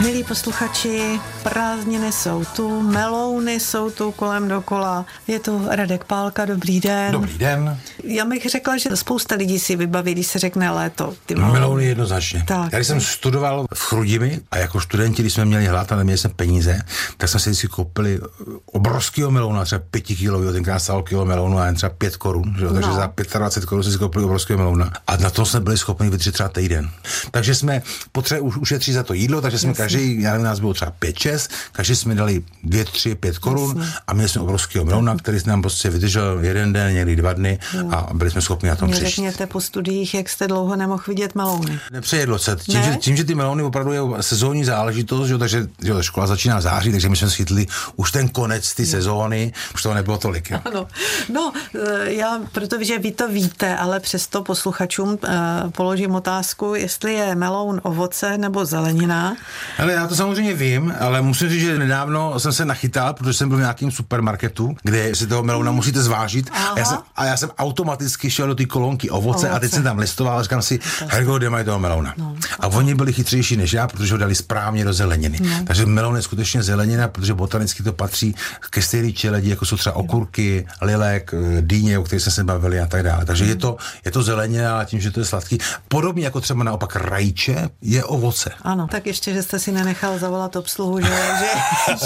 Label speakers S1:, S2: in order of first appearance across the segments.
S1: Milí posluchači, prázdniny jsou tu, melouny jsou tu kolem dokola. Je tu Radek Pálka, dobrý den.
S2: Dobrý den.
S1: Já bych řekla, že spousta lidí si vybaví, když se řekne léto.
S2: Ty melouny jednoznačně.
S1: Tak.
S2: Já když jsem studoval v Chrudimi a jako studenti, když jsme měli hlad a neměli jsme peníze, tak jsme si vždycky koupili obrovského melouna, třeba 5 kilového, tenkrát stál kilo melounu a jen třeba 5 korun, takže za 25 korun jsme si koupili obrovského melouna. A na tom jsme byli schopni vydržet třeba týden. Takže jsme potřebovali ušetřit za to jídlo, takže jsme každý, já nevím, nás bylo třeba 5-6, každý jsme dali 2, 3, 5 korun a měli jsme obrovského melouna, který nám prostě vydržel jeden den, někdy 2 dny a byli jsme schopni na tom přežít.
S1: Řekněte po studiích, jak jste dlouho nemohl vidět melouny.
S2: Nepřejedlo se. Tím, že ty melouny opravdu je sezónní záležitost, že, takže že, škola začíná v září, takže my jsme schytli už ten konec ty sezóny, už toho nebylo tolik. Jo.
S1: Ano. No, já, protože vy to víte, ale přesto posluchačům položím otázku, jestli je meloun ovoce nebo zelenina.
S2: Ale já to samozřejmě vím, ale musím říct, že nedávno jsem se nachytal, protože jsem byl v nějakém supermarketu, kde si toho melouna musíte zvážit. A já jsem automaticky šel do té kolonky ovoce a teď jsem tam listoval a říkám si, Hergo, kde mají toho melouna. No. A oni byli chytřejší než já, protože ho dali správně do zeleniny. No. Takže meloun je skutečně zelenina, protože botanicky to patří ke stejné čeledi, jako jsou třeba okurky, lilek, dýně, o kterých jsme se bavili a tak dále. Takže je to zelenina, ale tím, že to je sladký. Podobně jako třeba naopak rajče je ovoce.
S1: Ano, tak ještě, že jste si nenechal zavolat obsluhu, že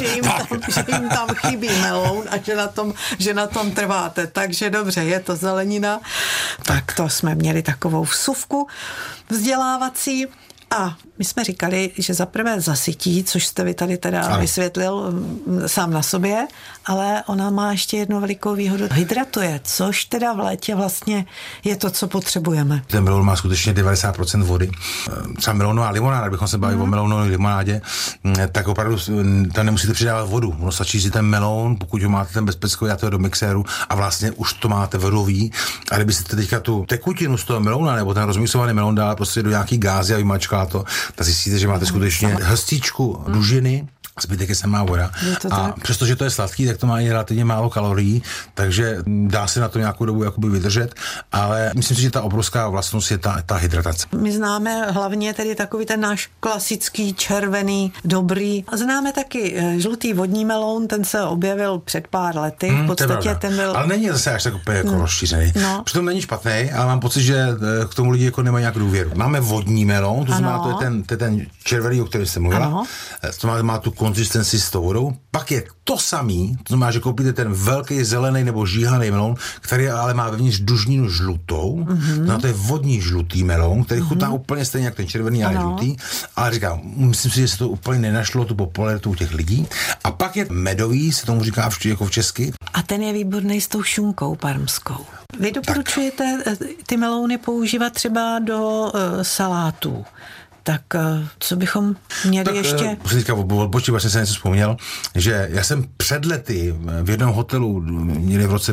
S1: jim tam chybí meloun a že na tom trváte. Takže dobře, je to zelenina. Tak to jsme měli takovou vsuvku vzdělávací. A my jsme říkali, že zaprvé zasytí, což jste vy tady teda vysvětlil sám na sobě, ale ona má ještě jednu velikou výhodu. Hydratuje, což teda v létě vlastně je to, co potřebujeme.
S2: Ten meloun má skutečně 90% vody. Třeba melounová limonáda, kdybychom se bavili o melounové limonádě, tak opravdu tam nemusíte přidávat vodu. Ono stačí si ten meloun, pokud ho máte ten bezpečný, dáte ho do mixéru a vlastně už to máte vodový. A kdybyste teďka tu tekutinu z toho melouna nebo ten rozmixovaný meloun dál prostě do nějaký gázy a vymačká to, tak zjistíte, že máte skutečně hrstičku dužiny, zbytek je samá voda. A přestože to je sladký, tak to má i relativně málo kalorií, takže dá se na to nějakou dobu jakoby vydržet, ale myslím si, že ta obrovská vlastnost je ta hydratace.
S1: My známe hlavně tedy takový ten náš klasický červený, dobrý. A známe taky žlutý vodní meloun, ten se objevil před pár lety. V podstatě ten byl...
S2: Ale není zase až tak úplně jako rozšířený. No. Přitom není špatný, ale mám pocit, že k tomu lidi jako nemají nějakou důvěru. Máme vodní meloun, to znamená, to je ten červený, o kterém jste mluvila. To má tu konzistenci s tou vodou. Pak je to samý, to znamená, že koupíte ten velký zelený nebo žíhaný meloun, který ale má vevnitř dužninu žlutou. To je vodní žlutý meloun, který chutná úplně stejně jak ten červený, ale žlutý. Ale říkám, myslím si, že se to úplně nenašlo, tu popularitu u těch lidí. A pak je medový, se tomu říká jako v česky.
S1: A ten je výborný s tou šunkou parmskou. Vy doporučujete ty melouny používat třeba do salátů. Tak co bychom měli ještě?
S2: Teďka odbočím, vlastně jsem něco vzpomněl, že já jsem před lety v jednom hotelu, měli v roce